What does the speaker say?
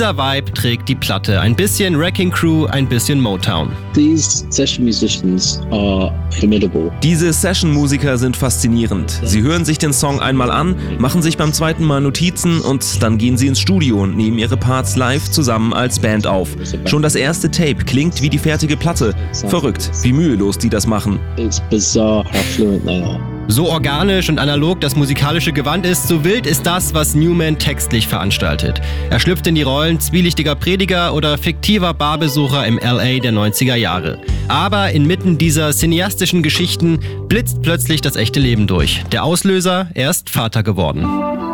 Dieser Vibe trägt die Platte. Ein bisschen Wrecking Crew, ein bisschen Motown. These session musicians are formidable. Diese Session-Musiker sind faszinierend. Sie hören sich den Song einmal an, machen sich beim zweiten Mal Notizen und dann gehen sie ins Studio und nehmen ihre Parts live zusammen als Band auf. Schon das erste Tape klingt wie die fertige Platte. Verrückt, wie mühelos die das machen. It's bizarre how fluent they are. So organisch und analog das musikalische Gewand ist, so wild ist das, was Newman textlich veranstaltet. Er schlüpft in die Rollen zwielichtiger Prediger oder fiktiver Barbesucher im LA der 90er Jahre. Aber inmitten dieser cineastischen Geschichten blitzt plötzlich das echte Leben durch. Der Auslöser, er ist Vater geworden.